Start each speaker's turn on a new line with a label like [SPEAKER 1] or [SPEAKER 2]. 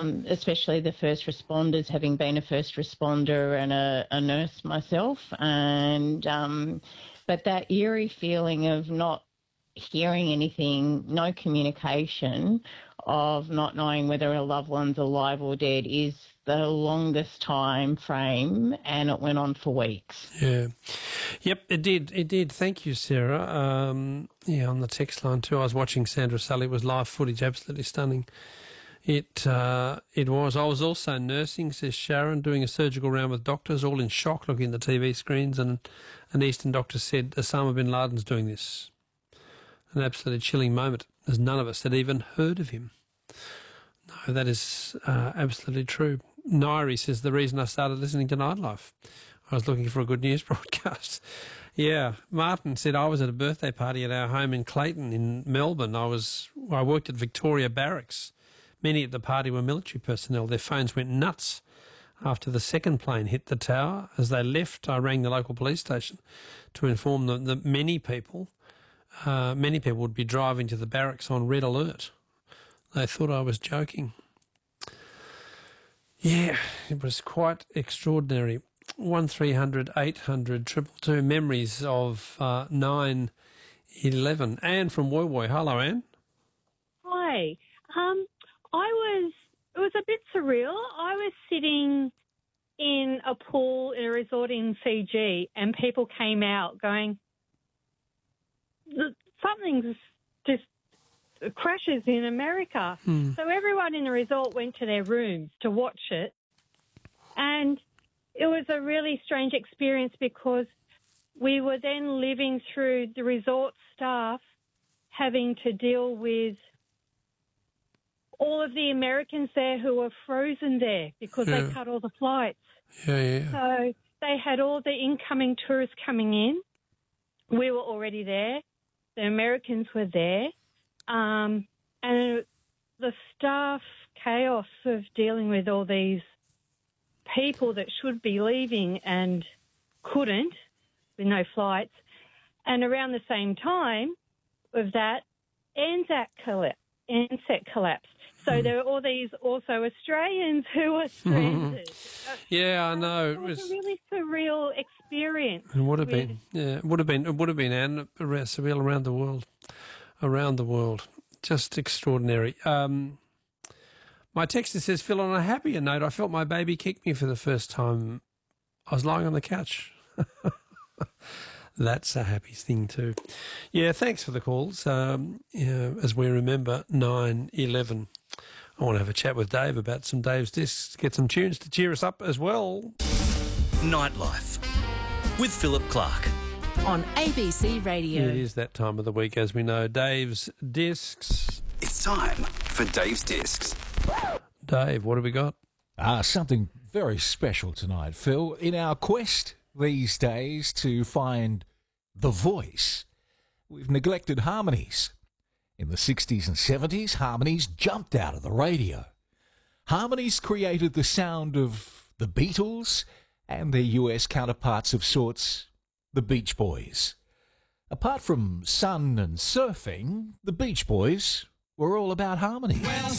[SPEAKER 1] especially the first responders, having been a first responder and a nurse myself. But that eerie feeling of not hearing anything, no communication, of not knowing whether a loved one's alive or dead is the longest time frame, and it went on for weeks.
[SPEAKER 2] Yeah. Yep, it did. It did. Thank you, Sarah. On the text line too, I was watching Sandra Sully. It was live footage, absolutely stunning. It was. I was also nursing, says Sharon, doing a surgical round with doctors, all in shock looking at the TV screens, and an Eastern doctor said, Osama bin Laden's doing this. An absolutely chilling moment, as none of us had even heard of him. No, that is absolutely true. Nairi says, the reason I started listening to Nightlife, I was looking for a good news broadcast. Yeah, Martin said, I was at a birthday party at our home in Clayton in Melbourne. I worked at Victoria Barracks. Many at the party were military personnel. Their phones went nuts after the second plane hit the tower. As they left, I rang the local police station to inform them that many people would be driving to the barracks on red alert. They thought I was joking. Yeah, it was quite extraordinary. 1300 800 222 memories of 9/11. Anne from Woy Woy. Hello, Anne.
[SPEAKER 3] Hi. It was a bit surreal. I was sitting in a pool in a resort in Fiji, and people came out going, something's just crashes in America. So everyone in the resort went to their rooms to watch it. And it was a really strange experience because we were then living through the resort staff having to deal with all of the Americans there who were frozen there because they cut all the flights.
[SPEAKER 2] Yeah.
[SPEAKER 3] So they had all the incoming tourists coming in. We were already there. The Americans were there. And the staff chaos of dealing with all these people that should be leaving and couldn't with no flights. And around the same time of that, ANZAC collapsed. So there were all these also Australians who were stranded.
[SPEAKER 2] Yeah, I know.
[SPEAKER 3] It was a really surreal experience.
[SPEAKER 2] It would have been. Yeah, it would have been, Anne, surreal around the world. Around the world. Just extraordinary. My texter says, Phil, on a happier note, I felt my baby kick me for the first time. I was lying on the couch. That's a happy thing too. Yeah, thanks for the calls. As we remember, 9/11. I want to have a chat with Dave about some Dave's Discs, get some tunes to cheer us up as well.
[SPEAKER 4] Nightlife with Philip Clark.
[SPEAKER 5] On ABC Radio.
[SPEAKER 2] It is that time of the week, as we know. Dave's Discs.
[SPEAKER 4] It's time for Dave's Discs.
[SPEAKER 2] Dave, what have we got?
[SPEAKER 6] Something very special tonight, Phil. In our quest these days to find the voice, we've neglected harmonies. In the 60s and 70s, harmonies jumped out of the radio. Harmonies created the sound of the Beatles and their US counterparts of sorts, the Beach Boys. Apart from sun and surfing, the Beach Boys were all about harmony.